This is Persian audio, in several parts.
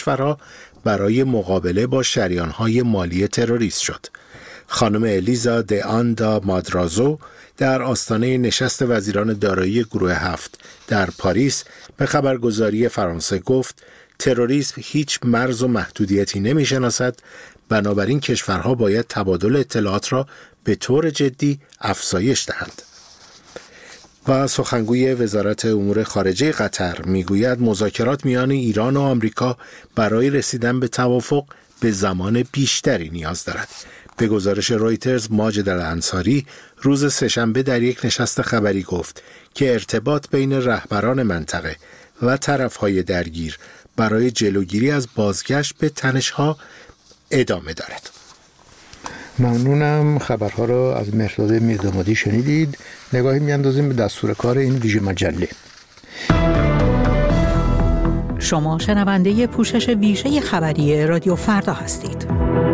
کشورها برای مقابله با شریان‌های مالی تروریست شد. خانم الیزا د آندا مادرازو در آستانه نشست وزیران دارایی گروه 7 در پاریس به خبرگزاری فرانسه گفت تروریسم هیچ مرز و محدودیتی نمی‌شناسد، بنابراین کشورها باید تبادل اطلاعات را به طور جدی افزایش دهند. و سخنگوی وزارت امور خارجه قطر میگوید مذاکرات میان ایران و آمریکا برای رسیدن به توافق به زمان بیشتری نیاز دارد. به گزارش رویترز، ماجد الانصاری روز سه‌شنبه در یک نشست خبری گفت که ارتباط بین رهبران منطقه و طرفهای درگیر برای جلوگیری از بازگشت به تنش‌ها ادامه دارد. ممنونم. خبرها را از مهرداد میردامادی شنیدید. نگاهی میاندازیم به دستور کار این ویژه مجله. شما شنونده پوشش ویژه خبری رادیو فردا هستید.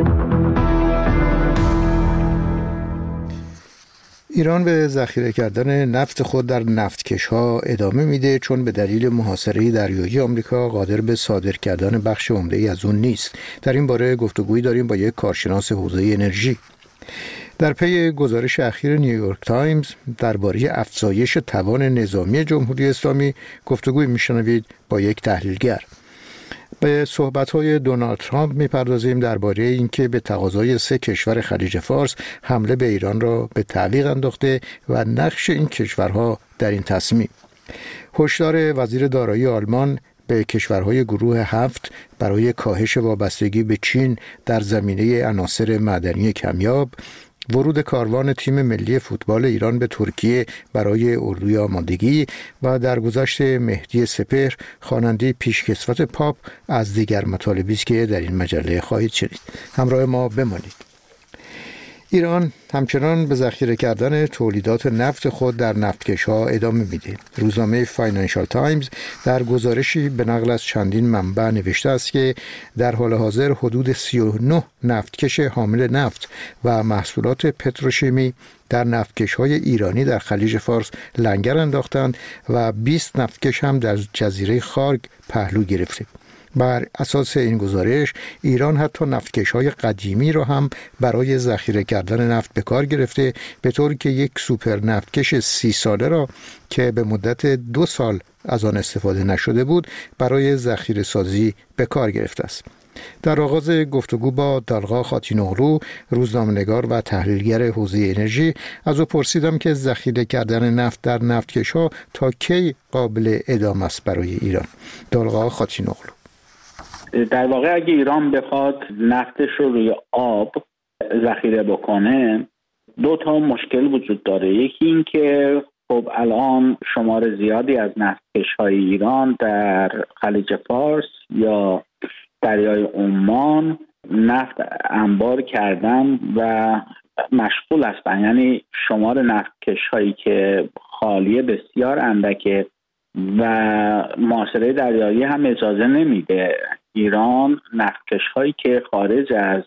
ایران به ذخیره کردن نفت خود در نفتکش‌ها ادامه میده، چون به دلیل محاصره دریایی آمریکا قادر به صادر کردن بخش عمده‌ای از اون نیست. در این باره گفتگویی داریم با یک کارشناس حوزه انرژی. در پی گزارش اخیر نیویورک تایمز درباره افزایش توان نظامی جمهوری اسلامی گفتگویی میشنوید با یک تحلیلگر. به صحبت‌های دونالد ترامپ می‌پردازیم درباره اینکه به تقاضای 3 کشور خلیج فارس حمله به ایران را به تعویق انداخته و نقش این کشورها در این تصمیم. هشدار وزیر دارایی آلمان به کشورهای گروه 7 برای کاهش وابستگی به چین در زمینه عناصر معدنی کمیاب. ورود کاروان تیم ملی فوتبال ایران به ترکیه برای اردوی آمادگی و درگذشت مهدی سپهر خواننده پیشکسوت پاپ از دیگر مطالبی است که در این مجله خواهید شنید. همراه ما بمانید. ایران همچنان به ذخیره کردن تولیدات نفت خود در نفتکش‌ها ادامه میده. روزنامه فاینانشال تایمز در گزارشی به نقل از چندین منبع نوشته است که در حال حاضر حدود 39 نفتکش حامل نفت و محصولات پتروشیمی در نفتکش‌های ایرانی در خلیج فارس لنگر انداختند و 20 نفتکش هم در جزیره خارگ پهلو گرفته. بر اساس این گزارش ایران حتی نفتکش‌های قدیمی را هم برای ذخیره کردن نفت به کار گرفته، به طوری که یک سوپر نفتکش 30 ساله را که به مدت 2 سال از آن استفاده نشده بود برای ذخیره سازی به کار گرفته است. در آغاز گفتگو با دالغا خاتینوغلو، روزنامه‌نگار و تحلیلگر حوزه انرژی، از او پرسیدم که ذخیره کردن نفت در نفتکش‌ها تا کی قابل ادامه است برای ایران. دالغا خاتینوغلو: در واقع اگه ایران بخواد نفتش رو روی آب ذخیره بکنه، 2 تا مشکل وجود داره. یکی این که خب الان شمار زیادی از نفتکش‌های ایران در خلیج فارس یا دریای عمان نفت انبار کردن و مشغول هستن، یعنی شمار نفتکش‌هایی که خالیه بسیار اندکه و محاصره دریایی هم اجازه نمیده ایران نفتکش‌هایی که خارج از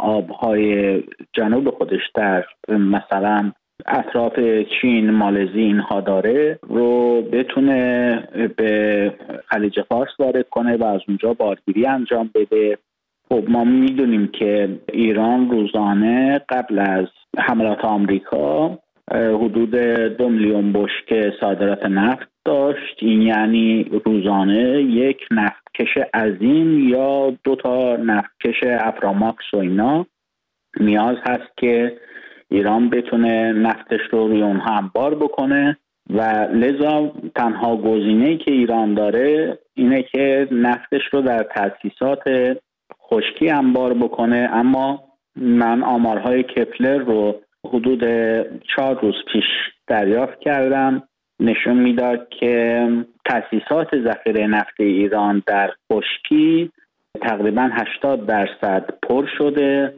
آبهای جنوب خودش در مثلا اطراف چین، مالزی اینها داره رو بتونه به خلیج فارس وارد کنه و از اونجا بارگیری انجام بده. خب ما میدونیم که ایران روزانه قبل از حملات آمریکا حدود 2 میلیون بشکه صادرات نفت داشت. این یعنی روزانه یک نفتکش عظیم یا 2 تا نفتکش افراماکس و اینا نیاز هست که ایران بتونه نفتش رو روی اونها انبار بکنه و لذا تنها گزینه‌ای که ایران داره اینه که نفتش رو در تأسیسات خشکی انبار بکنه. اما من آمارهای کپلر رو حدود 4 روز پیش دریافت کردم، نشون میداد که تأسیسات ذخیره نفت ایران در خشکی تقریبا 80% پر شده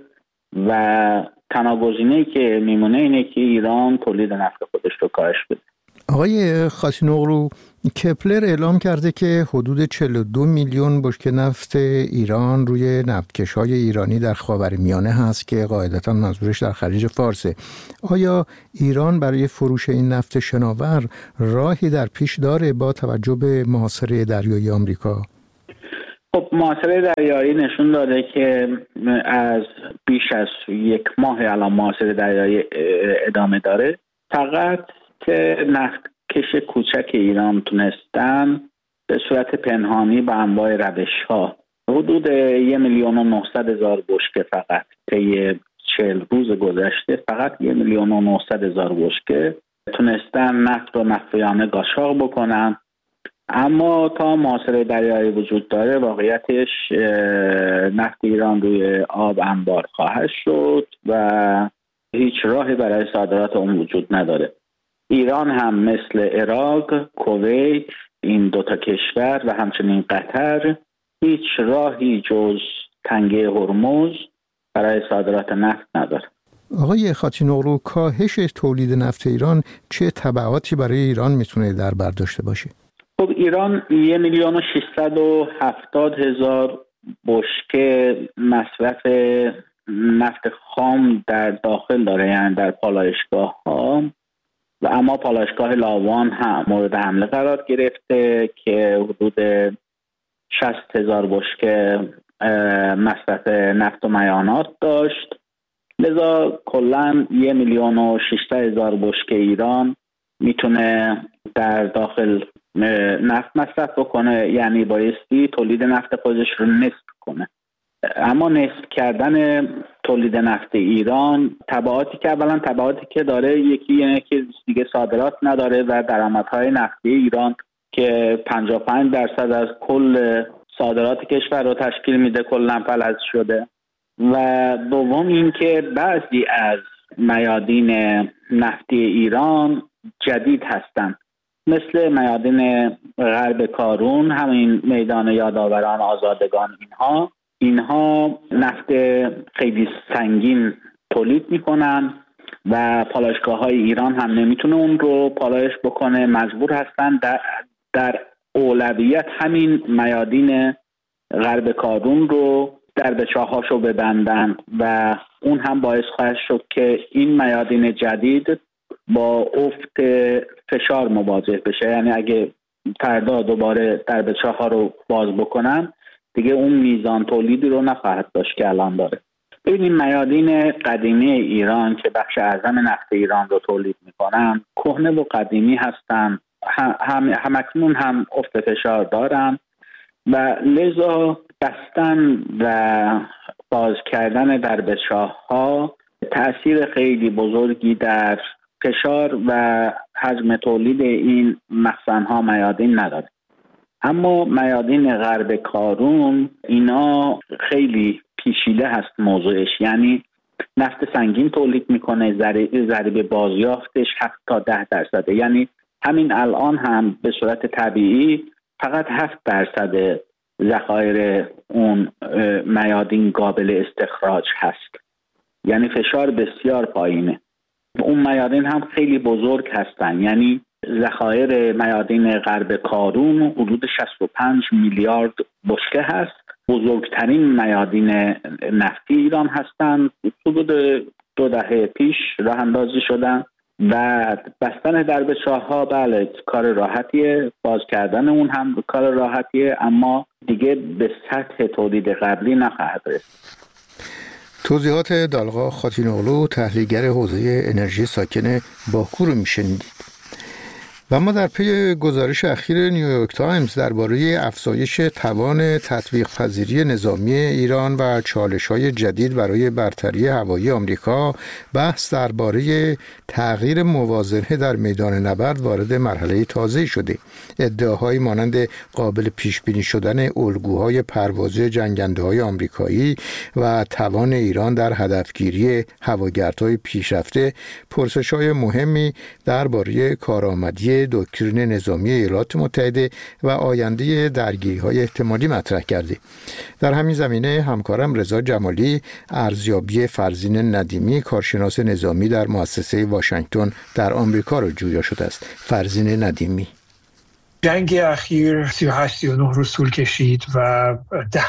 و تنها گزینه‌ای که میمونه اینه که ایران تولید نفت خودش رو کاهش بده. آقای خاتینوغلو، کپلر اعلام کرده که حدود 42 میلیون بشکه نفت ایران روی نفتکش‌های ایرانی در خاورمیانه هست که قاعدتاً منظورش در خلیج فارسه. آیا ایران برای فروش این نفت شناور راهی در پیش داره با توجه به محاصره دریایی آمریکا؟ خب محاصره دریایی نشون داده که از بیش از 1 ماه الان محاصره دریایی ادامه داره. فقط نفتکش کوچک ایران تونستن به صورت پنهانی با انواع روش‌ها حدود 1,900,000 بشکه فقط طی 40 روز گذشته فقط 1,900,000 بشکه تونستن نفت رو مخفیانه قاچاق بکنن. اما تا محاصره دریایی وجود داره واقعیتش نفت ایران روی آب انبار خواهد شد و هیچ راهی برای صادرات اون وجود نداره. ایران هم مثل عراق، کویت، این 2 کشور و همچنین قطر هیچ راهی جز تنگه هرمز برای صادرات نفت نداره. آقای خاتین‌اغلو، کاهش تولید نفت ایران چه تبعاتی برای ایران میتونه در بر داشته باشه؟ خب ایران 1,670,000 بشکه مصرف نفت خام در داخل داره، یعنی در پالایشگاه ها، و اما پالایشگاه لاوان هم مورد حمله قرار گرفته که حدود 60,000 بشکه مصرف نفت و مایعات داشت. لذا کلاً 1,600,000 بشکه ایران میتونه در داخل نفت مصرف بکنه، یعنی بایستی تولید نفت خودش رو نصف کنه. اما نصف کردن تولید نفت ایران تبعاتی که اولا تبعاتی که داره یکی اینه که دیگه صادرات نداره و درآمدهای نفتی ایران که 55% از کل صادرات کشور رو تشکیل میده کلاً فلج شده. و دوم این که بعضی از میادین نفتی ایران جدید هستن، مثل میادین غرب کارون، همین میدان یادآوران آزادگان، اینها نفت خیلی سنگین تولید میکنن و پالایشگاه‌های ایران هم نمیتونه اون رو پالایش بکنه، مجبور هستن در اولویت همین میادین غرب کارون رو در بچه‌هاشو ببندن و اون هم باعث خواهد شد که این میادین جدید با افت فشار مواجه بشه. یعنی اگه فردا دوباره در بچه‌ها رو باز بکنن دیگه اون میزان تولیدی رو نخواهد داشت که الان داره. ببینید میادین قدیمی ایران که بخش اعظم نفت ایران رو تولید میکنن کهنه و قدیمی هستن، همکنون هم افت فشار دارن و لذا بستن و باز کردن دربچه‌ها تأثیر خیلی بزرگی در فشار و حجم تولید این مخزن‌ها میادین نداره. اما میادین غرب کارون اینا خیلی پیچیده هست موضوعش، یعنی نفت سنگین تولید میکنه، ضریب بازیافتش 7 تا 10%. یعنی همین الان هم به صورت طبیعی فقط 7% ذخایر اون میادین قابل استخراج هست، یعنی فشار بسیار پایینه. اون میادین هم خیلی بزرگ هستن، یعنی ذخایر میادین غرب کارون حدود 65 میلیارد بشکه هست. بزرگترین میادین نفتی ایران هستن، حدود 2 دهه پیش راه اندازی شدن و بستن دربچه‌ها بله کار راحتیه، باز کردن اون هم کار راحتیه، اما دیگه به سطح تولید قبلی نخواهد رسید. توضیحات دالغا خاتین‌اغلو، تحلیلگر حوزه انرژی ساکن باکو رو میشنیدید. و ما در پی گزارش اخیر نیویورک تایمز درباره افزایش توان تطبیق پذیری نظامی ایران و چالش‌های جدید برای برتری هوایی آمریکا بحث درباره تغییر موازنه در میدان نبرد وارد مرحله تازه‌ای شده. ادعاهایی مانند قابل پیش بینی شدن الگوهای پروازی جنگنده‌های آمریکایی و توان ایران در هدفگیری هواگردهای پیشرفته پرسش‌های مهمی درباره کارآمدی دکترین نظامی ایالات متحده و آینده درگیری‌های احتمالی مطرح کرده. در همین زمینه همکارم رضا جمالی ارزیابی فرزین ندیمی، کارشناس نظامی در مؤسسه واشنگتن در آمریکا را جویا شده است. فرزین ندیمی: جنگ اخیر 38-39 روز طول کشید و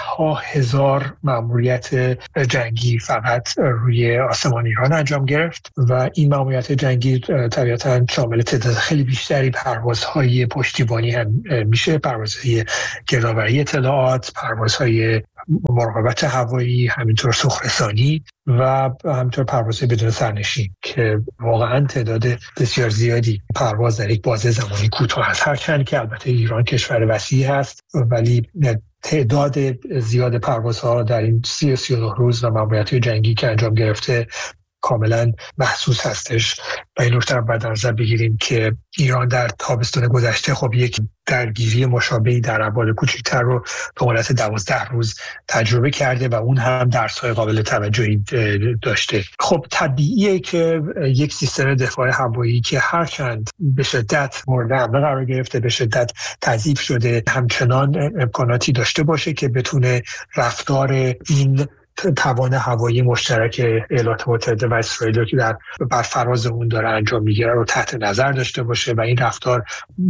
10,000 ماموریت جنگی فقط روی آسمان ایران انجام گرفت و این ماموریت جنگی طبیعتاً شامل تعداد خیلی بیشتری پروازهای پشتیبانی هم میشه، پروازهای گردآوری اطلاعات، پروازهای مراقبت هوایی، همینطور سوخت‌رسانی و همینطور پروازهای بدون سرنشین که واقعا تعداد بسیار زیادی پرواز در یک بازه زمانی کوتاه هست. هرچند که البته ایران کشور وسیعی هست ولی تعداد زیاد پروازها در این 39 روز و ماموریت‌های جنگی که انجام گرفته کاملا محسوس هستش. و این نکته رو باید در نظر بگیریم که ایران در تابستان گذشته خب یک درگیری مشابهی در ابعاد کوچکتر رو به مدت 12 روز تجربه کرده و اون هم درس‌های قابل توجهی داشته. خب طبیعیه که یک سیستم دفاع هوایی که هرچند به شدت مورد حمله قرار گرفته، به شدت تضعیف شده، همچنان امکاناتی داشته باشه که بتونه رفتار این توان هوایی مشترک ایالات متحده و اسرائیل که بر فراز اون داره انجام میگیره رو تحت نظر داشته باشه و این رفتار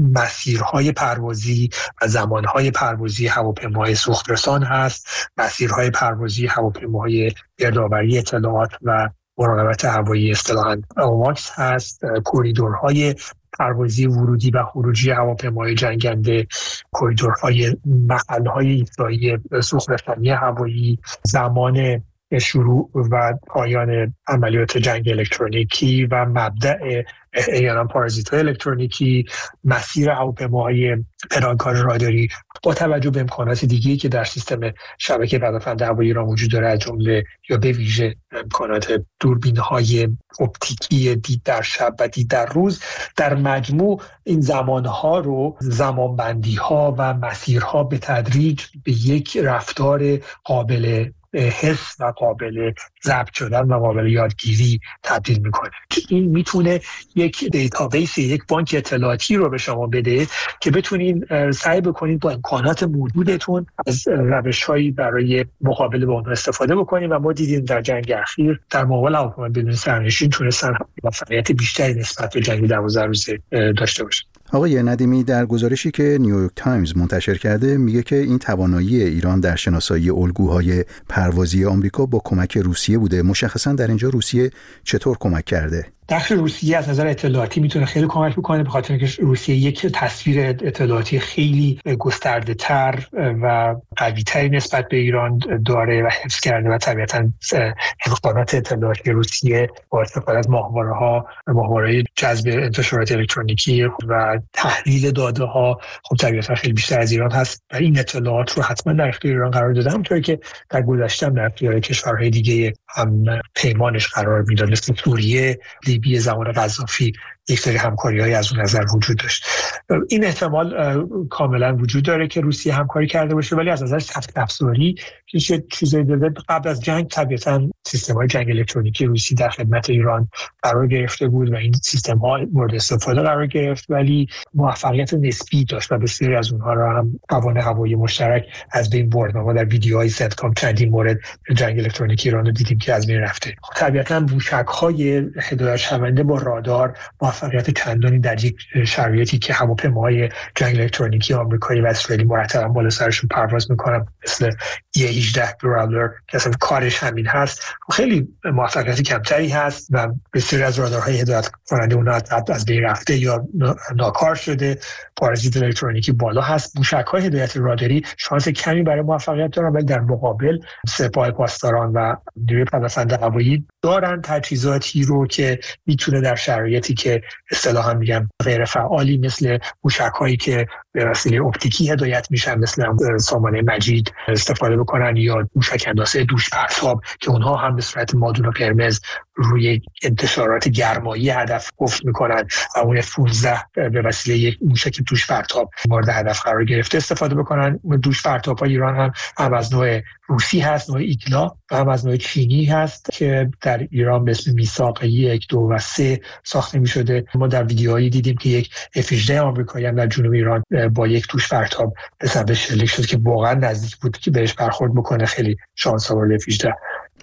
مسیرهای پروازی و زمانهای پروازی هواپیماهای سوخت‌رسان هست، مسیرهای پروازی هواپیماهای گردآوری اطلاعات و مراقبت هوایی اصطلاحاً آواکس هست، کوریدورهای پروازی ورودی و خروجی هواپیماهای جنگنده، کوریدورهای محل‌های ایستایی سوخت‌رسانی هوایی، زمان شروع و پایان عملیات جنگ الکترونیکی و مبدأ احیانا پارازیت‌های الکترونیکی، مسیر هواپیماهای پنهانکار راداری با توجه به امکانات دیگه‌ای که در سیستم شبکه پدافند هوایی ایران وجود داره، از جمله یا به ویژه امکانات دوربین‌های اپتیکی دید در شب و دید در روز. در مجموع این زمانها رو، زمانبندی‌ها و مسیرها به تدریج به یک رفتار قابل حس و قابل ضبط شدن و قابل یادگیری تبدیل میکنه. این میتونه یک دیتابیس، یک بانک اطلاعاتی رو به شما بده که بتونین سعی بکنید با امکانات موجودتون از روش‌هایی برای مقابله با اونها استفاده بکنید و ما دیدیم در جنگ اخیر در مقابل هواپیمای بدون سرنشین تونستن موفقیت بیشتری نسبت به جنگ 12 روزه داشته باشن. آقای ندیمی در گزارشی که نیویورک تایمز منتشر کرده میگه که این توانایی ایران در شناسایی الگوهای پروازی آمریکا با کمک روسیه بوده. مشخصاً در اینجا روسیه چطور کمک کرده؟ داخل روسیه از نظر اطلاعاتی میتونه خیلی کمک بکنه، به خاطر اینکه روسیه یک تصویر اطلاعاتی خیلی گسترده تر و قوی تری نسبت به ایران داره و حفظ کرده و طبیعتاً امکانات اطلاعاتی روسیه با استفاده از ماهواره‌های جذب انتشارات الکترونیکی و تحلیل داده ها خب طبیعتاً خیلی بیشتر از ایران هست و این اطلاعات رو حتما در اختیار ایران قرار داده، همونطوری که در گذشته در اختیار کشورهای دیگه هم پیمانش قرار میداد، مثل سوریه، لیبی زمان قذافی یک سری همکاری‌های از اون نظر وجود داشت. این احتمال کاملا وجود داره که روسیه همکاری کرده باشه، ولی از نظر سخت افزاری چیزی داده قبل از جنگ طبیعتاً سیستم‌های جنگ الکترونیکی روسی در خدمت ایران قرار گرفته بود و این سیستم‌ها مورد استفاده قرار گرفت، ولی موفقیت نسبی داشت و بسیاری از اونها را هم توان هوایی مشترک از بین برد. ما در ویدیوهای سنتکام چندین مورد جنگ الکترونیکی ایران رو دیدیم که از بین رفته. طبیعتاً موشک‌های هدایت شونده با رادار موفقیت چندانی در یک شرایطی که هواپیماهای جنگ الکترونیکی آمریکایی و اسرائیلی مرتبا بالا سرشون پرواز میکنن مثل E-18 گراولر که اصلا کارش همین هست، خیلی موفقیت کمتری هست و بسیاری از رادارهای هدایت کننده اونها از بین رفته یا ناکار شده. پارازیت الکترونیکی بالا هست. موشک‌های هدایت راداری شانس کمی برای موفقیت دارن، ولی در مقابل سپاه پاسداران و نیروی پدافند هوایی دارن تجهیزاتی رو که میتونه در شرایطی که اصطلاحاً میگن غیر فعالی مثل موشک‌هایی که به وسیله اپتیکی هدایت میشن مثل سامانه مجید استفاده بکنن یا موشک اندازه دوش پرتاب که اونها هم به صورت مادون قرمز روی انتشارات گرمایی هدف افت میکنن و اون F-15 به وسیله یک موشک دوش پرتاب مورد هدف قرار گرفته استفاده بکنن. دوش پرتاب‌های ایران هم از نوع روسی هست، نوع ایگلا، و هم از نوع چینی هست که در ایران به اسم میثاق 1، 2 و 3 ساخته می‌شده. ما در ویدیوهایی دیدیم که یک F-18 آمریکایی هم در جنوب ایران با یک دوش پرتاب به سمت شلیک شد که واقعا نزدیک بود که بهش برخورد بکنه. خیلی شانس آور F-18.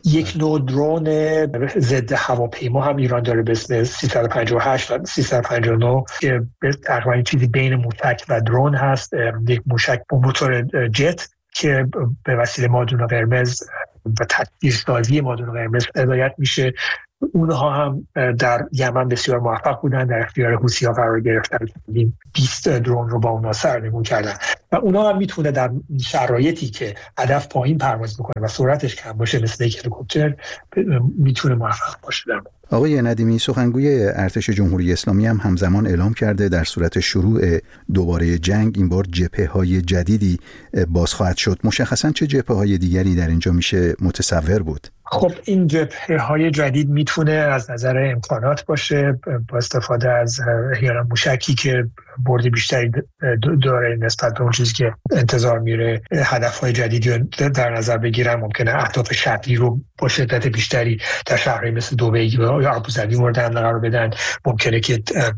یک نوع درون ضد هواپیما هم ایران داره به اسم 358 و 359 که تقریبا چیزی بین موشک و درون هست. یک موشک با موتور جت که به وسیله مادون قرمز و تکثیرسازی مادون قرمز هدایت میشه. اونها هم در یمن بسیار موفق بودن، در اختیار حوثی‌ها قرار گرفتن، 20 درون رو با اونها سرنگون کردن و اونها هم میتونه در شرایطی که هدف پایین پرواز بکنه و سرعتش کم باشه مثل یک هلیکوپتر میتونه موفق باشه. آقای ندیمی، سخنگوی ارتش جمهوری اسلامی هم همزمان اعلام کرده در صورت شروع دوباره جنگ این بار جبهه‌های جدیدی باز خواهد شد. مشخصاً چه جبهه‌های دیگری در اینجا میشه متصور بود؟ خب این جبهه‌های جدید میتونه از نظر امکانات باشه، با استفاده از احیانا موشکی که برد بیشتری داره نسبت به اون چیزی که انتظار میره، هدف‌های جدیدی رو در نظر بگیرن. ممکنه اهداف شرقی رو با شدت بیشتری در شهرهای مثل دبی یا ابوظبی مورد حمله قرار بدن. ممکنه که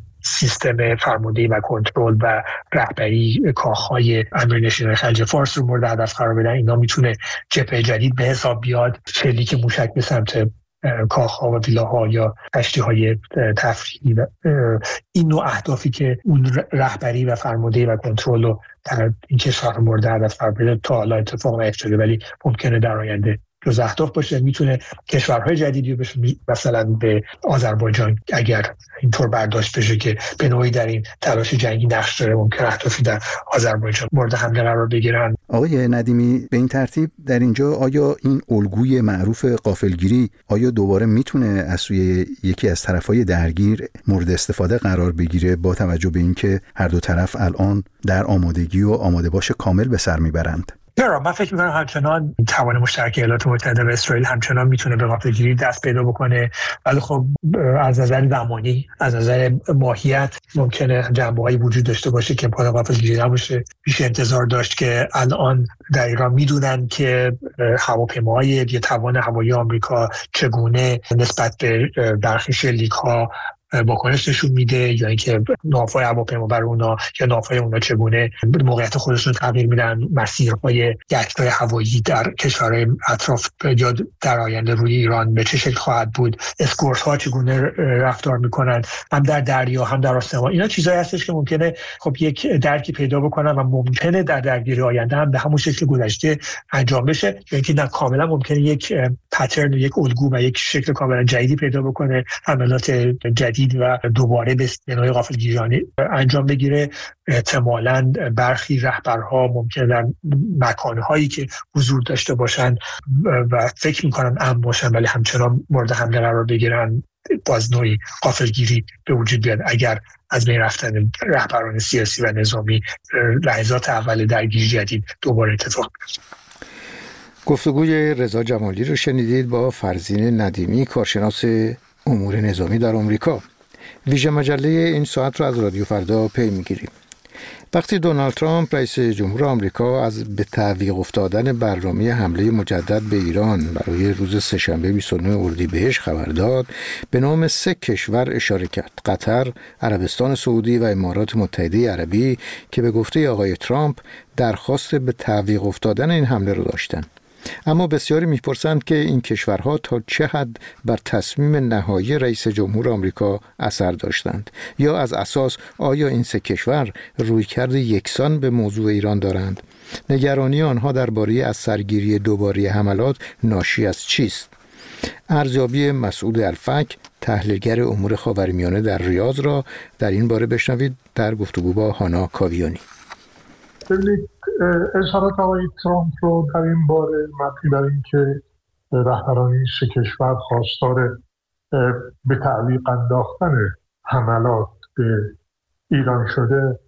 سیستم فرماندهی و کنترل و رهبری کاخهای امیرنشینان خلیج فارس رو مورد هدف قرار بدن. اینا میتونه جبهه جدید به حساب بیاد، شلیک موشک به سمت کاخها و ویلاها یا کشتی‌های تفریحی و این نوع اهدافی که اون رهبری و فرماندهی و کنترل رو در این کشور مورد هدف قرار بده تا حالا اتفاق نیفتاده ولی ممکنه در آینده جز اهداف باشه. میتونه کشورهای جدیدی بشه، مثلا به آذربایجان اگر اینطور برداشت بشه که به نوعی در این تلاش جنگی نقش داره، ممکن اهدافی در آذربایجان مورد حمله قرار بگیرن. آقای ندیمی، به این ترتیب در اینجا آیا این الگوی معروف غافلگیری آیا دوباره میتونه از سوی یکی از طرفهای درگیر مورد استفاده قرار بگیره با توجه به اینکه هر دو طرف الان در آمادگی و آماده باش کامل به سر میبرند؟ چرا؟ من فکر می‌کنم همچنان توان مشترک ایالات متحده و اسرائیل همچنان میتونه به غافلگیری دست پیدا بکنه، ولی خب از نظر زمانی، از نظر ماهیت ممکنه جنبه‌هایی وجود داشته باشه که امکان غافلگیری نباشه. میشه انتظار داشت که الان در ایران میدونن که هواپیماهای یا توان هوایی آمریکا چگونه نسبت به برخی شلیک‌ها واکنش نشون میده، یا اینکه ناوهای هواپیما بر اونا یا ناوهای اونا چگونه موقعیت خودشون تغییر میدن، مسیرهای گشت‌های هوایی در کشورهای اطراف یا در آینده روی ایران به چه شکل خواهد بود، اسکورت ها چگونه رفتار میکنن هم در دریا هم در آسمان. اینا چیزایی هستش که ممکنه خب یک درکی پیدا بکنن و ممکنه در درگیری آینده هم به همون شکل گذشته انجام بشه، یا اینکه نه کاملا ممکنه یک پترن، یک الگو و یک شکل کاملا جدیدی پیدا بکنه، حملات جدید و دوباره به نوعی غافلگیرانه انجام بگیره. احتمالاً برخی رهبرها ممکنه در مکانهایی که حضور داشته باشن و فکر میکنن امن باشن ولی همچنان مورد حمله قرار بگیرن، باز نوعی غافلگیری به وجود بیاد اگر از بین رفتن رهبران سیاسی و نظامی لحظات اول درگیری جدید دوباره اتفاق بیفته. گفتگوی رضا جمالی رو شنیدید با فرزین ندیمی، کارشناس امور نظامی در آمریکا. ویژه مجله این ساعت رو از رادیو فردا پی میگیریم. وقتی دونالد ترامپ رئیس جمهور آمریکا از به تعویق افتادن برنامه حمله مجدد به ایران برای روز سه‌شنبه 29 اردیبهشت خبر داد، به نام 3 کشور اشاره کرد: قطر، عربستان سعودی و امارات متحده عربی، که به گفته آقای ترامپ درخواست به تعویق افتادن این حمله رو داشتند. اما بسیاری میپرسند که این کشورها تا چه حد بر تصمیم نهایی رئیس جمهور آمریکا اثر داشتند، یا از اساس آیا این 3 کشور رویکرد یکسان به موضوع ایران دارند؟ نگرانی آنها درباره از سرگیری دوباره حملات ناشی از چیست؟ ارزیابی مسعود الفک، تحلیلگر امور خاورمیانه در ریاض، را در این باره بشنوید در گفتگو با هانا کاویانی. ببینید، اظهارات آقای ترامپ رو در این باره مبنی بر این که رهبران این 3 کشور خواستار به تعویق انداختن حملات به ایران شده،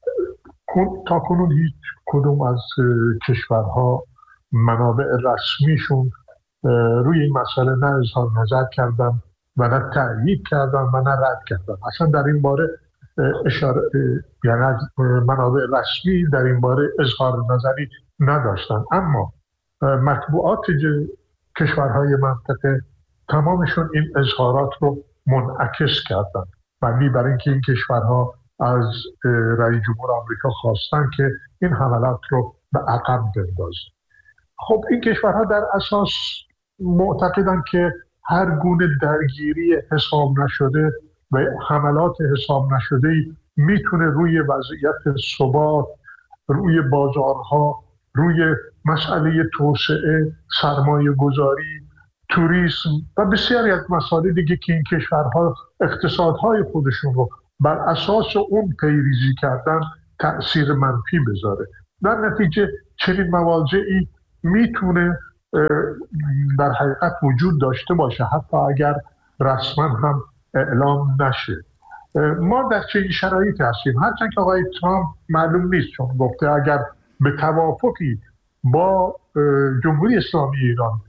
تا کنون هیچ کدوم از کشورها منابع رسمیشون روی این مسئله نه اظهار نظر کردن و نه تأیید کردن و نه رد کردن. اصلا در این باره اشاره، یعنی از منابع رسمی در این باره اظهار نظری نداشتن. اما مطبوعات کشورهای منطقه تمامشون این اظهارات رو منعکس کردن، مبنی بر اینکه این کشورها از رئیس جمهور آمریکا خواستن که این حملات رو به عقب بندازن. خب این کشورها در اساس معتقدن که هر گونه درگیری حساب نشده و حملات حساب نشده میتونه روی وضعیت ثبات، روی بازارها، روی مسئله توسعه، سرمایه گذاری، توریسم و بسیاری از مسائل دیگه که این کشورها اقتصادهای خودشون رو بر اساس اون پیریزی کردن تأثیر منفی بذاره. در نتیجه چنین مواضعی میتونه در حقیقت وجود داشته باشه، حتی اگر رسما هم اعلام نشه. ما در چه شرایطی هستیم؟ هرچند که آقای ترامپ معلوم نیست، چون گفته اگر به توافقی با جمهوری اسلامی ایران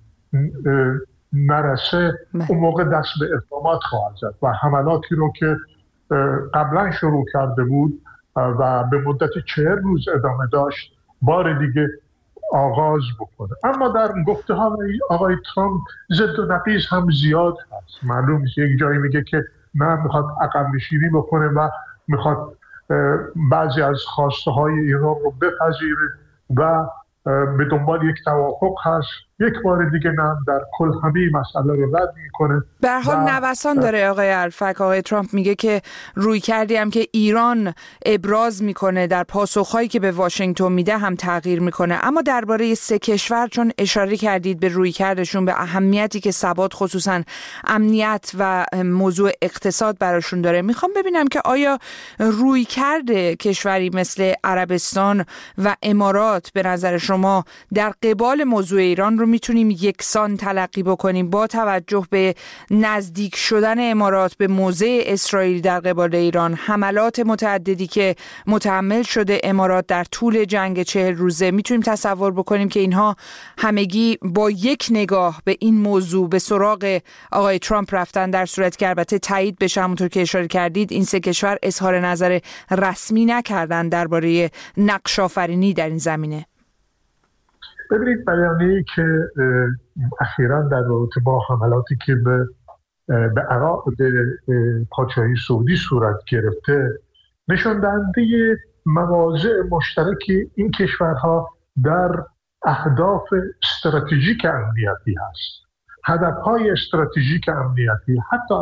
نرسه اون موقع دست به اقدامات خواهد زد و حملاتی رو که قبلا شروع کرده بود و به مدت 40 روز ادامه داشت بار دیگه آغاز بکنه. اما در گفته ها آقای ترامپ ضد و نقیض هم زیاد هست. معلوم نیست، یک جایی میگه که نه میخواد عقب نشینی بکنه و میخواد بعضی از خواسته های ایران رو بپذیره و به دنبال یک توافق هست، یک بار دیگه نه، در کل همه مسئله رو رد میکنه. به هر حال نوسان داره آقای الفک. آقای ترامپ میگه که روی کردی هم که ایران ابراز میکنه در پاسخهایی که به واشنگتن میده هم تغییر میکنه. اما درباره سه کشور، چون اشاره کردید به روی کردشون، به اهمیتی که ثبات خصوصا امنیت و موضوع اقتصاد براشون داره، میخوام ببینم که آیا روی کرده کشوری مثل عربستان و امارات به نظر شما در قبال موضوع ایران رو میتونیم یکسان تلقی بکنیم با توجه به نزدیک شدن امارات به موضع اسرائیل در قبال ایران، حملات متعددی که متحمل شده امارات در طول جنگ 40 روزه؟ میتونیم تصور بکنیم که اینها همگی با یک نگاه به این موضوع به سراغ آقای ترامپ رفتن، در صورت که البته تایید بشه، همونطور که اشاره کردید این سه کشور اظهار نظر رسمی نکردن درباره نقش آفرینی در این زمینه. ببینید، بیانیه‌ای که اخیراً در رابطه با حملاتی که به عراق پادشاهی سعودی صورت گرفته نشان دهنده مواضع مشترک این کشورها در اهداف استراتژیک امنیتی هست. هدفهای استراتژیک امنیتی، حتی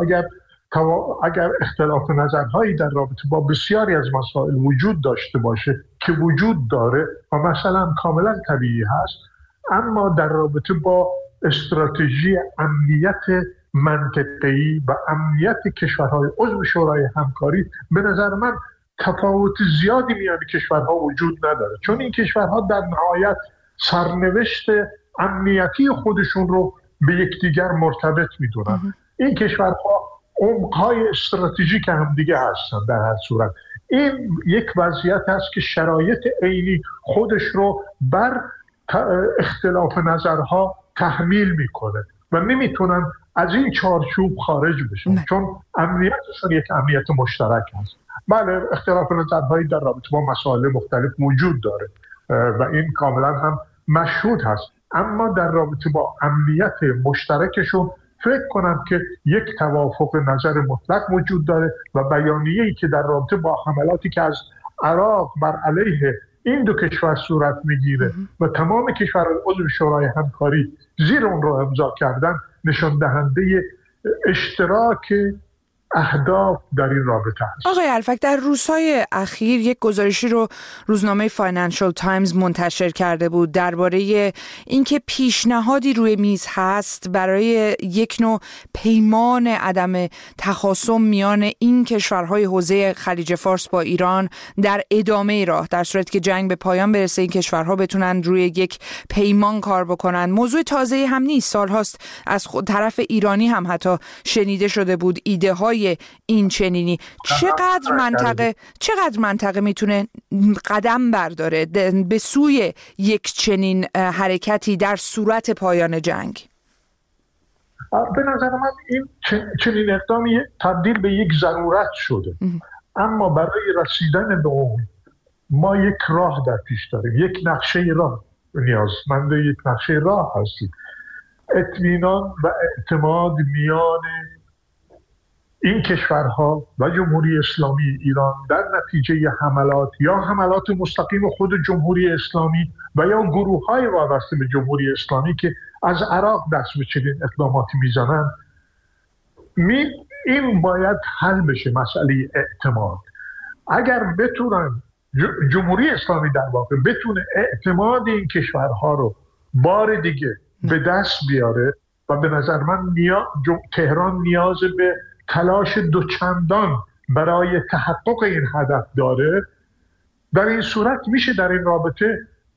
اگر اختلاف نظرهایی در رابطه با بسیاری از مسائل وجود داشته باشه که وجود داره و مثلا کاملا طبیعی هست، اما در رابطه با استراتژی امنیت منطقه‌ای و امنیت کشورهای عضو شورای همکاری به نظر من تفاوت زیادی میان کشورها وجود نداره، چون این کشورها در نهایت سرنوشت امنیتی خودشون رو به یکدیگر مرتبط میدونن. این کشورها عمق‌های استراتژیک هم دیگه هستن. در هر صورت این یک وضعیت است که شرایط عینی خودش رو بر اختلاف نظرها تحمیل میکنه و نمیتونن از این چارچوب خارج بشن، چون امنیتشون یک امنیت مشترک هست. بله، اختلاف نظرهایی در رابطه با مسائل مختلف وجود داره و این کاملا هم مشهود هست، اما در رابطه با امنیت مشترکشون فکر کنم که یک توافق نظر مطلق وجود داره و بیانیه‌ای که در رابطه با حملاتی که از عراق بر علیه این دو کشور صورت میگیره و تمام کشورهای عضو شورای همکاری زیر اون رو امضا کردن نشان دهنده اشتراک اهداف در این رابطه است. آقای الفک، در روزهای اخیر یک گزارشی رو روزنامه فاینانشال تایمز منتشر کرده بود درباره اینکه پیشنهادی روی میز هست برای یک نوع پیمان عدم تخاصم میان این کشورهای حوزه خلیج فارس با ایران در ادامه راه، در صورتی که جنگ به پایان برسه این کشورها بتونن روی یک پیمان کار بکنن. موضوع تازه‌ای هم نیست، سالهاست از طرف ایرانی هم حتی شنیده شده بود ایده های این چنینی. چقدر منطقه میتونه قدم برداره به سوی یک چنین حرکتی در صورت پایان جنگ؟ به نظر من این چنین اقدامی تبدیل به یک ضرورت شده، اما برای رسیدن به اون ما یک راه در پیش داریم، یک نقشه راه نیازمند یک نقشه راه هستیم. اطمینان و اعتماد میان این کشورها و جمهوری اسلامی ایران در نتیجه حملات یا حملات مستقیم خود جمهوری اسلامی و یا گروه‌های وابسته به جمهوری اسلامی که از عراق دست به چنین اقداماتی میزنن، این باید حل بشه. مسئله اعتماد، اگر بتونن جمهوری اسلامی در واقع بتونه اعتماد این کشورها رو بار دیگه به دست بیاره و به نظر من تهران نیاز به تلاش دوچندان برای تحقق این هدف داره، در این صورت میشه در این رابطه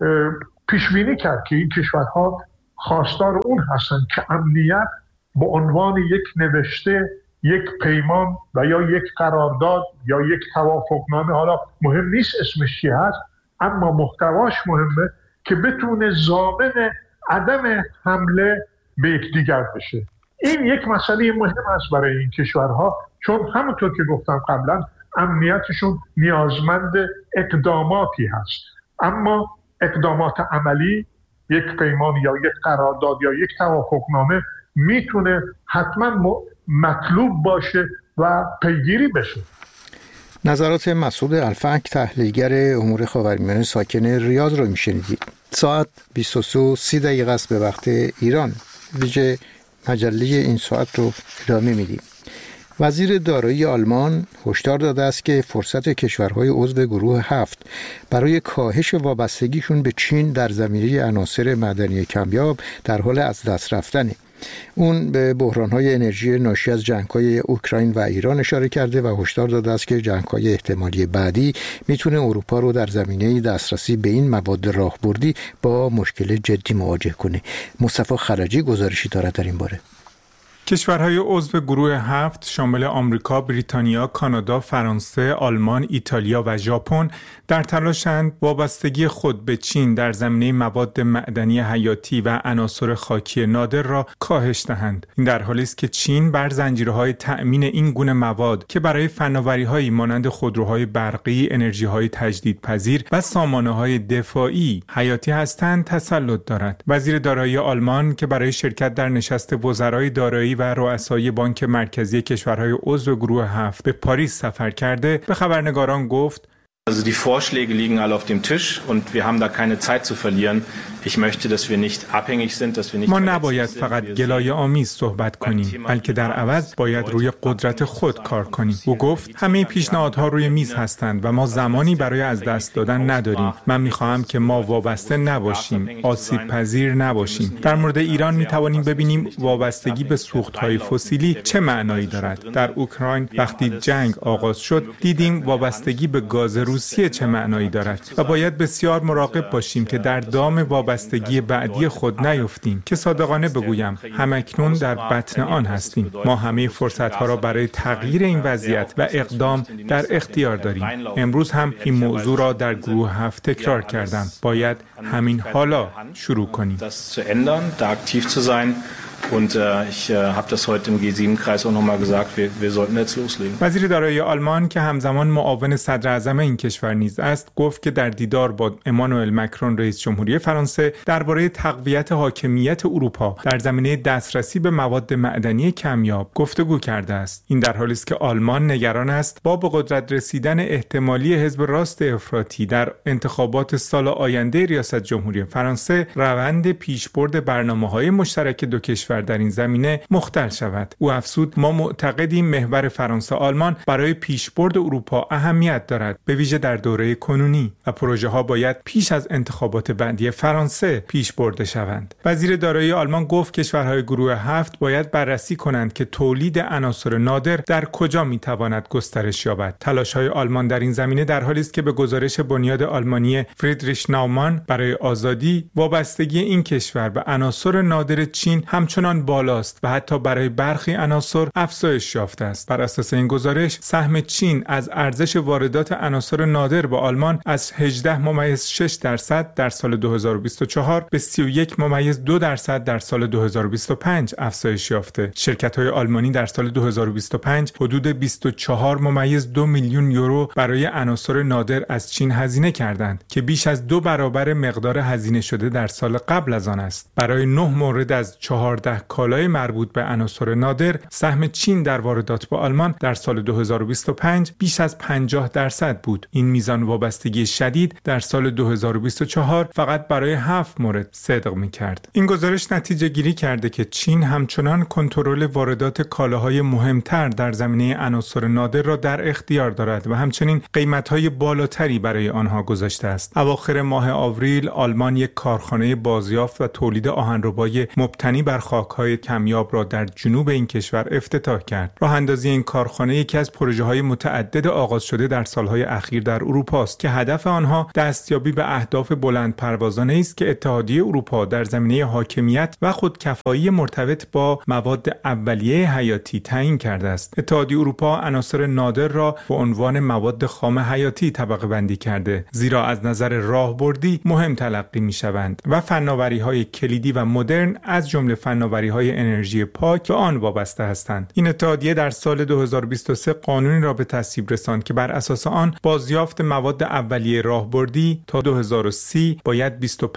پیش بینی کرد که این کشورها خواستار اون هستن که امنیت به عنوان یک نوشته، یک پیمان و یا یک قرارداد یا یک توافقنامه، حالا مهم نیست اسمش چی هست، اما محتواش مهمه که بتونه ضامن عدم حمله به یکدیگر بشه. این یک مسئله مهم است برای این کشورها، چون همونطور که گفتم قبلا امنیتشون نیازمند اقداماتی هست، اما اقدامات عملی، یک پیمان یا یک قرارداد یا یک توافقنامه میتونه حتما مطلوب باشه و پیگیری بشه. نظرات مسعود الفک، تحلیلگر امور خاورمیانه ساکن ریاض رو میشنیدید. ساعت 23:30 است به وقت ایران. ویژه مجله این ساعت رو ادامه میدیم. وزیر دارایی آلمان هشدار داده است که فرصت کشورهای عضو گروه 7 برای کاهش وابستگیشون به چین در زمینه عناصر معدنی کمیاب در حال از دست رفتنه. اون به بحران‌های انرژی ناشی از جنگ‌های اوکراین و ایران اشاره کرده و هشدار داده است که جنگ‌های احتمالی بعدی میتونه اروپا رو در زمینه دسترسی به این مواد راهبردی با مشکل جدی مواجه کنه. مصطفی خرجی گزارشی دارد در این باره. کشورهای عضو گروه 7 شامل آمریکا، بریتانیا، کانادا، فرانسه، آلمان، ایتالیا و ژاپن در تلاشند وابستگی خود به چین در زمینه مواد معدنی حیاتی و عناصر خاکی نادر را کاهش دهند. این در حالی است که چین بر زنجیرهای تأمین این گونه مواد که برای فناوری‌هایی مانند خودروهای برقی، انرژی‌های تجدیدپذیر و سامانه‌های دفاعی حیاتی هستند تسلط دارد. وزیر دارایی آلمان که برای شرکت در نشست وزرای دارایی و رؤسای بانک مرکزی کشورهای عضو گروه 7 به پاریس سفر کرده به خبرنگاران گفت: Also die Vorschläge liegen alle auf dem Tisch und wir haben da keine Zeit zu verlieren. Ich möchte, dass wir nicht abhängig sind, dass wir nicht ما نباید فقط گلایه آمیز صحبت کنیم، بلکه در عوض باید روی قدرت خود کار کنیم. او گفت همه پیشنهادها روی میز هستند و ما زمانی برای از دست دادن نداریم. من میخواهم که ما وابسته نباشیم، آسیب پذیر نباشیم. در مورد ایران میتوانیم ببینیم وابستگی به سوختهای فسیلی چه معنایی دارد. در اوکراین وقتی جنگ آغاز شد دیدیم وابستگی به گاز روسیه چه معنایی دارد و باید بسیار مراقب باشیم که در دام وابستگی بعدی خود نیفتیم. که صادقانه بگویم همکنون در بطن آن هستیم. ما همه فرصت‌ها را برای تغییر این وضعیت و اقدام در اختیار داریم. امروز هم این موضوع را در گروه 7 تکرار کردم. باید همین حالا شروع کنیم. Und ich habe das heute im G7-Kreis auch nochmal gesagt, wir sollten jetzt loslegen. وزیر دارایی آلمان که همزمان معاون صدر اعظم این کشور نیز است گفت که در دیدار با امانوئل مکرون رئیس جمهوری فرانسه درباره تقویت حاکمیت اروپا در زمینه دسترسی به مواد معدنی کمیاب گفتگو کرده است. این در حالی است که آلمان نگران است با به قدرت رسیدن احتمالی حزب راست افراطی در انتخابات سال آینده ریاست جمهوری فرانسه روند پیشبرد برنامه‌های مشترک دو کشور در این زمینه مختل شود. او افزود ما معتقدیم محور فرانسه آلمان برای پیشبرد اروپا اهمیت دارد، به ویژه در دوره کنونی، و پروژه ها باید پیش از انتخابات بعدی فرانسه پیش برده شوند. وزیر دارایی آلمان گفت کشورهای گروه 7 باید بررسی کنند که تولید عناصر نادر در کجا میتواند گسترش یابد. تلاش‌های آلمان در این زمینه در حالی است که به گزارش بنیاد آلمانی فریدریش ناومان برای آزادی وابستگی این کشور به عناصر نادر چین همچنان بالاست و حتی برای برخی عناصر افزایش یافته است. بر اساس این گزارش سهم چین از ارزش واردات عناصر نادر به آلمان از 18.6% در سال 2024 به 31.2% در سال 2025 افزایش یافته. شرکت‌های آلمانی در سال 2025 حدود 24.2 میلیون یورو برای عناصر نادر از چین هزینه کردند که بیش از 2 برابر مقدار هزینه شده در سال قبل از آن است. برای 9 مورد از 14 14 کالای مربوط به عناصر نادر، سهم چین در واردات به آلمان در سال 2025 بیش از 50% بود. این میزان وابستگی شدید در سال 2024 فقط برای 7 مورد صدق می‌کرد. این گزارش نتیجه گیری کرده که چین همچنان کنترل واردات کالاهای مهمتر در زمینه عناصر نادر را در اختیار دارد و همچنین قیمت‌های بالاتری برای آنها گذاشته است. اواخر ماه آوریل آلمان یک کارخانه بازیافت و تولید آهنربای مبتنی بر خاک‌های کمیاب را در جنوب این کشور افتتاح کرد. راه اندازی این کارخانه یکی از پروژه‌های متعدد آغاز شده در سال‌های اخیر در اروپا است که هدف آنها دستیابی به اهداف بلندپروازانه است که اتحادیه اروپا در زمینه حاکمیت و خودکفایی مرتبط با مواد اولیه حیاتی تعیین کرده است. اتحادیه اروپا عناصر نادر را به عنوان مواد خام حیاتی طبقه بندی کرده، زیرا از نظر راهبردی مهم تلقی می‌شوند و فناوری‌های کلیدی و مدرن از جمله فناوری‌های انرژی پاک به آن وابسته هستند. این اتحادیه در سال 2023 قانونی را به تصویب رساند که بر اساس آن بازیافت مواد اولیه راهبردی تا 2030 باید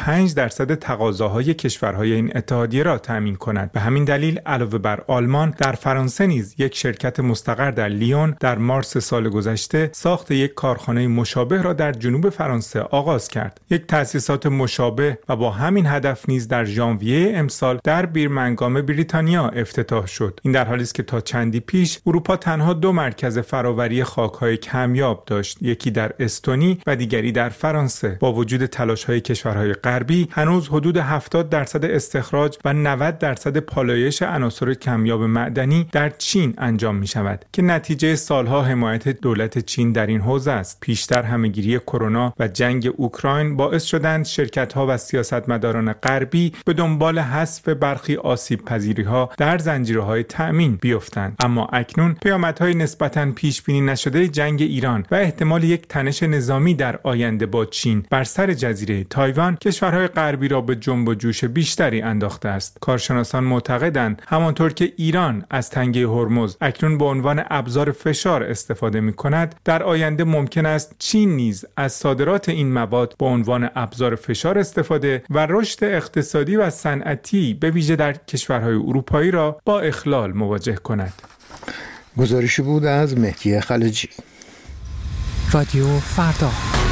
25% تقاضاهای کشورهای این اتحادیه را تامین کند. به همین دلیل علاوه بر آلمان، در فرانسه نیز یک شرکت مستقر در لیون در مارس سال گذشته ساخت یک کارخانه مشابه را در جنوب فرانسه آغاز کرد. یک تأسیسات مشابه و با همین هدف نیز در ژانویه امسال در بیرمنگام بریتانیا افتتاح شد. این در حالی است که تا چندی پیش اروپا تنها 2 مرکز فراوری خاک‌های کمیاب داشت، یکی در استونی و دیگری در فرانسه. با وجود تلاش‌های کشورهای غربی، هنوز حدود 70% استخراج و 90% پالایش عناصر کمیاب معدنی در چین انجام می‌شود که نتیجه سالها حمایت دولت چین در این حوزه است. پیشتر همه‌گیری کرونا و جنگ اوکراین باعث شدند شرکت‌ها و سیاستمداران غربی به دنبال حذف برخی آسیب‌پذیری‌ها در زنجیره‌های تأمین بیفتند. اما اکنون پیامدهای نسبتاً پیش‌بینی نشده جنگ ایران و احتمال یک تنش نظامی در آینده با چین بر سر جزیره تایوان کشورهای غربی را به جنب و جوش بیشتری انداخته است. کارشناسان معتقدند همانطور که ایران از تنگه هرمز اکنون به عنوان ابزار فشار استفاده می‌کند، در آینده ممکن است چین نیز از صادرات این مواد به عنوان ابزار فشار استفاده و رشد اقتصادی و صنعتی به ویژه در کشورهای اروپایی را با اخلال مواجه کند. گزارشی بود از مهدی خلجی. رادیو فردا.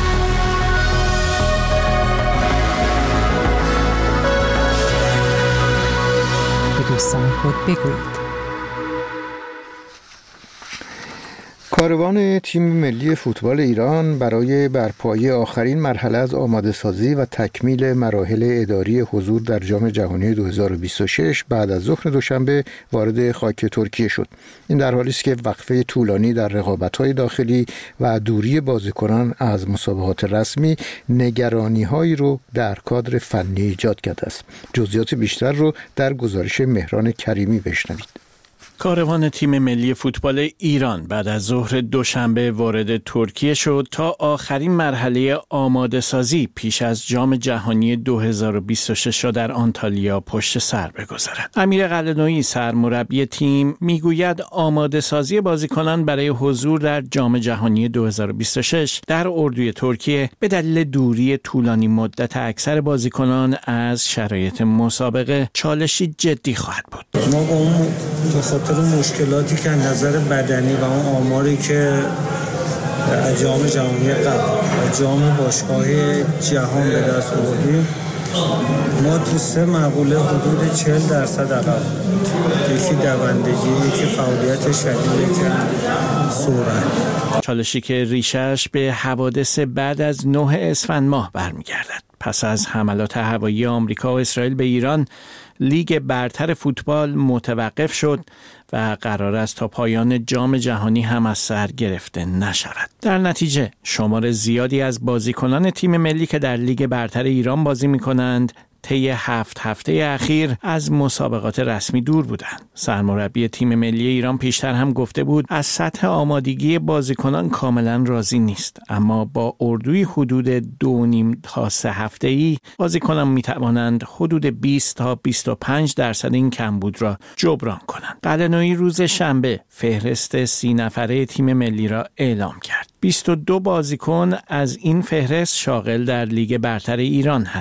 به دوستان خود بگویید. کاروان تیم ملی فوتبال ایران برای برپایی آخرین مرحله از آماده سازی و تکمیل مراحل اداری حضور در جام جهانی 2026 بعد از ظهر دوشنبه وارد خاک ترکیه شد. این در حالی است که وقفه طولانی در رقابت‌های داخلی و دوری بازیکنان از مسابقات رسمی نگرانی‌هایی رو در کادر فنی ایجاد کرده است. جزئیات بیشتر رو در گزارش مهران کریمی بشنوید. کاروان تیم ملی فوتبال ایران بعد از ظهر دوشنبه وارد ترکیه شد تا آخرین مرحله آماده سازی پیش از جام جهانی 2026 را در آنتالیا پشت سر بگذارد. امیر قلعه‌نویی سرمربی تیم میگوید آماده سازی بازیکنان برای حضور در جام جهانی 2026 در اردوی ترکیه به دلیل دوری طولانی مدت اکثر بازیکنان از شرایط مسابقه چالشی جدی خواهد بود. خاطر مشکلاتی که از نظر بدنی و اون آماری که جام جهانی قبل و جام باشگاه جهان به دست آوردیم، ما تو 3 مقوله حدود 40% عقب، یکی دوندگی، یکی فعالیت شدید، یکی سرعت. چالشی که ریشش به حوادث بعد از 9 اسفند ماه برمیگردد. پس از حملات هوایی آمریکا و اسرائیل به ایران، لیگ برتر فوتبال متوقف شد و قرار است تا پایان جام جهانی هم از سر گرفته نشود. در نتیجه شمار زیادی از بازیکنان تیم ملی که در لیگ برتر ایران بازی می‌کنند طی 7 هفته اخیر از مسابقات رسمی دور بودند. سرمربی تیم ملی ایران پیشتر هم گفته بود از سطح آمادگی بازیکنان کاملا راضی نیست، اما با اردوی حدود 2.5 تا 3 هفته‌ای بازیکنان میتوانند حدود 20 تا 25% این کمبود را جبران کنند. قلعه‌نویی روز شنبه فهرست 30 نفره تیم ملی را اعلام کرد. 22 بازیکن از این فهرست شاغل در لیگ برتر ایران هستند.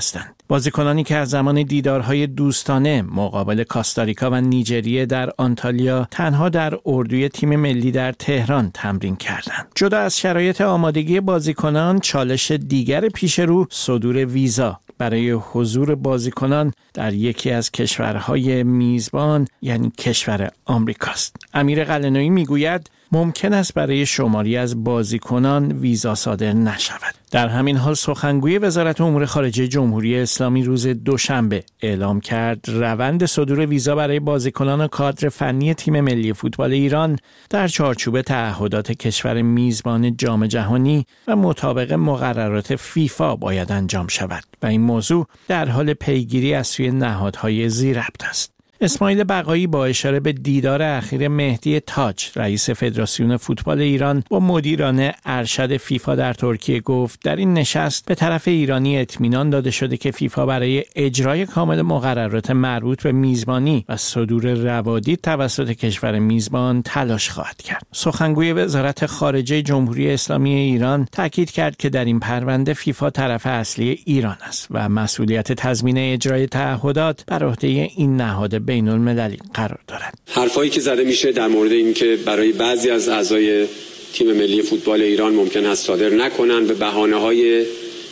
بازیکنانی که از زمان دیدارهای دوستانه مقابل کاستاریکا و نیجریه در آنتالیا تنها در اردوی تیم ملی در تهران تمرین کردند. جدا از شرایط آمادگی بازیکنان، چالش دیگر پیش رو صدور ویزا برای حضور بازیکنان در یکی از کشورهای میزبان یعنی کشور آمریکاست. امیر قلنویی میگوید ممکن است برای شماری از بازیکنان ویزا صادر نشود. در همین حال سخنگوی وزارت امور خارجه جمهوری اسلامی روز دوشنبه اعلام کرد روند صدور ویزا برای بازیکنان کادر فنی تیم ملی فوتبال ایران در چارچوب تعهدات کشور میزبان جام جهانی و مطابق مقررات فیفا باید انجام شود و این موضوع در حال پیگیری از سوی نهادهای ذی‌ربط است. اسماعیل بقایی با اشاره به دیدار اخیر مهدی تاج رئیس فدراسیون فوتبال ایران با مدیران ارشد فیفا در ترکیه گفت در این نشست به طرف ایرانی اطمینان داده شده که فیفا برای اجرای کامل مقررات مربوط به میزبانی و صدور روادید توسط کشور میزبان تلاش خواهد کرد. سخنگوی وزارت خارجه جمهوری اسلامی ایران تاکید کرد که در این پرونده فیفا طرف اصلی ایران است و مسئولیت تضمین اجرای تعهدات بر عهده این نهاد بین المللی قرار دارد. حرفایی که زده میشه در مورد این که برای بعضی از اعضای تیم ملی فوتبال ایران ممکن است صادر نکنن به بهانه‌های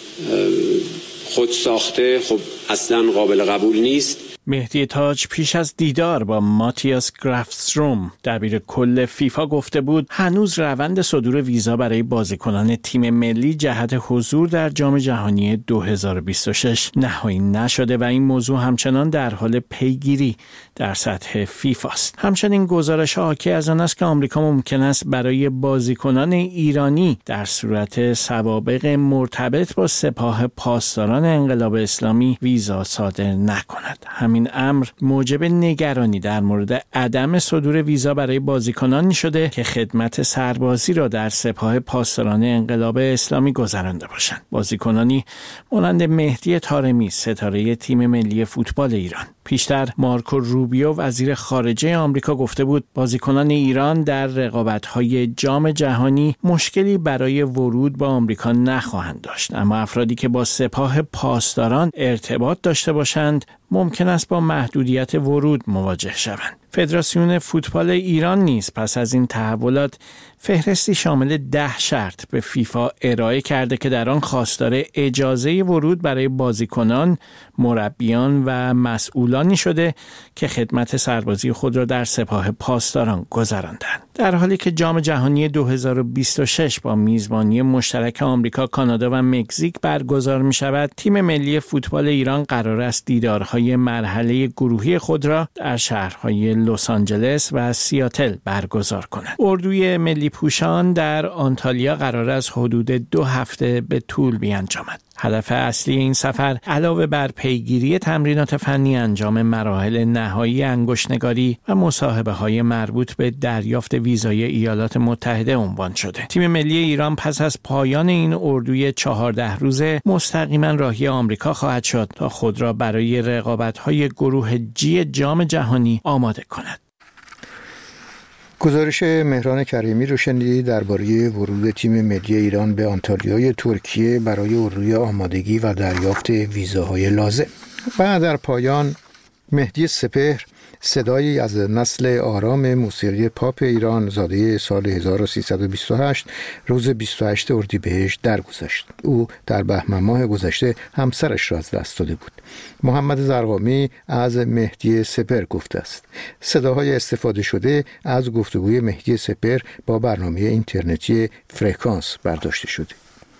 خود ساخته، خب اصلا قابل قبول نیست. مهدی تاج پیش از دیدار با ماتیاس گرافستروم دبیر کل فیفا گفته بود هنوز روند صدور ویزا برای بازیکنان تیم ملی جهت حضور در جام جهانی 2026 نهایی نشده و این موضوع همچنان در حال پیگیری در سطح فیفا است. همچنین گزارش حاکی از آن است که آمریکا ممکن است برای بازیکنان ایرانی در صورت سوابق مرتبط با سپاه پاسداران انقلاب اسلامی ویزا صادر نکند. همین امر موجب نگرانی در مورد عدم صدور ویزا برای بازیکنانی شده که خدمت سربازی را در سپاه پاسداران انقلاب اسلامی گذرانده باشند. بازیکنانی مانند مهدی طارمی ستاره تیم ملی فوتبال ایران. پیشتر مارکو روبیو وزیر خارجه آمریکا گفته بود بازیکنان ایران در رقابت‌های جام جهانی مشکلی برای ورود به آمریکا نخواهند داشت، اما افرادی که با سپاه پاسداران ارتباط داشته باشند ممکن است با محدودیت ورود مواجه شوند. فدراسیون فوتبال ایران نیز پس از این تحولات فهرستی شامل 10 شرط به فیفا ارائه کرده که در آن خواستار اجازه ورود برای بازیکنان، مربیان و مسئولانی شده که خدمت سربازی خود را در سپاه پاسداران گذراندند. در حالی که جام جهانی 2026 با میزبانی مشترک آمریکا، کانادا و مکزیک برگزار می شود، تیم ملی فوتبال ایران قرار است دیدارهای مرحله گروهی خود را در شهرهای لس آنجلس و سیاتل برگزار کند. اردوی ملی پوشان در آنتالیا قرار است حدود 2 هفته به طول بیانجامد. هدف اصلی این سفر علاوه بر پیگیری تمرینات فنی، انجام مراحل نهایی انگشت‌نگاری و مصاحبه‌های مربوط به دریافت ویزای ایالات متحده عنوان شده. تیم ملی ایران پس از پایان این اردوی 14 روزه مستقیما راهی آمریکا خواهد شد تا خود را برای رقابت‌های گروه جی جام جهانی آماده کند. گزارش مهران کریمی رو شنیدید درباره ورود تیم ملی ایران به آنتالیای ترکیه برای اردوی آمادگی و دریافت ویزاهای لازم. و در پایان مهدی سپهر، صدایی از نسل آرام موسیقی پاپ ایران، زاده سال 1328، روز 28 اردیبهشت درگذشت. او در بهمن ماه گذشته همسرش را از دست داده بود. محمد زرقامی از مهدی سپهر گفته است. صداهای استفاده شده از گفتگوی مهدی سپهر با برنامه اینترنتی فرکانس برداشته شده.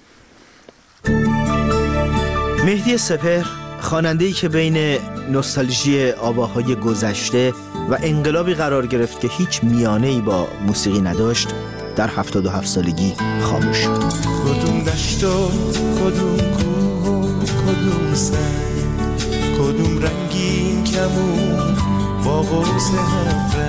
مهدی سپهر، خواننده‌ای که بین نوستالژی آواهای گذشته و انقلابی قرار گرفت که هیچ میانه‌ای با موسیقی نداشت، در 77 سالگی خاموش شد. کدوم دشت و کدوم کوه و کدوم سنگ، کدوم رنگین کمون با قوس هفره،